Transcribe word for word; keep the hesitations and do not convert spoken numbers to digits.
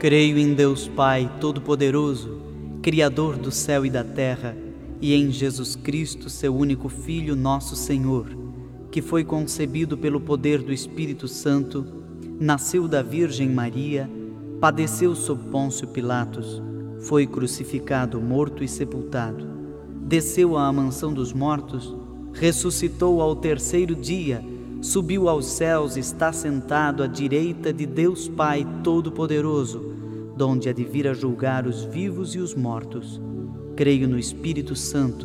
Creio em Deus Pai Todo-Poderoso, Criador do céu e da terra, e em Jesus Cristo, seu único Filho, nosso Senhor, que foi concebido pelo poder do Espírito Santo, nasceu da Virgem Maria, padeceu sob Pôncio Pilatos, foi crucificado, morto e sepultado, desceu à mansão dos mortos, ressuscitou ao terceiro dia, subiu aos céus e está sentado à direita de Deus Pai Todo-Poderoso, donde há de vir a julgar os vivos e os mortos. Creio no Espírito Santo,